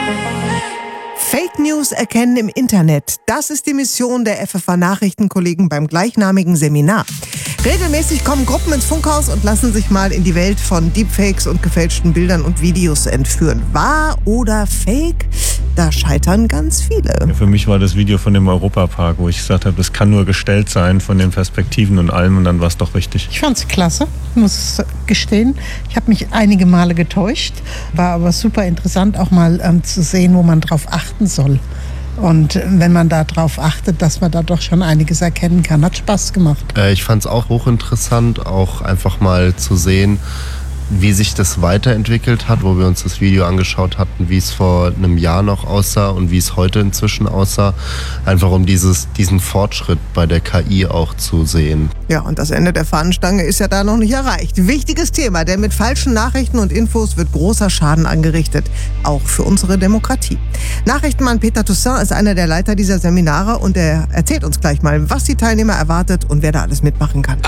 Fake News erkennen im Internet. Das ist die Mission der FFH-Nachrichtenkollegen beim gleichnamigen Seminar. Regelmäßig kommen Gruppen ins Funkhaus und lassen sich mal in die Welt von Deepfakes und gefälschten Bildern und Videos entführen. Wahr oder Fake? Da scheitern ganz viele. Ja, für mich war das Video von dem Europapark, wo ich gesagt habe, das kann nur gestellt sein von den Perspektiven und allem, und dann war es doch richtig. Ich fand es klasse, muss gestehen. Ich habe mich einige Male getäuscht, war aber super interessant auch mal zu sehen, wo man drauf achten soll. Und wenn man da drauf achtet, dass man da doch schon einiges erkennen kann. Hat Spaß gemacht. Ich fand es auch hochinteressant, auch einfach mal zu sehen, wie sich das weiterentwickelt hat, wo wir uns das Video angeschaut hatten, wie es vor einem Jahr noch aussah und wie es heute inzwischen aussah. Einfach um diesen Fortschritt bei der KI auch zu sehen. Ja, und das Ende der Fahnenstange ist ja da noch nicht erreicht. Wichtiges Thema, denn mit falschen Nachrichten und Infos wird großer Schaden angerichtet. Auch für unsere Demokratie. Nachrichtenmann Peter Toussaint ist einer der Leiter dieser Seminare und er erzählt uns gleich mal, was die Teilnehmer erwartet und wer da alles mitmachen kann.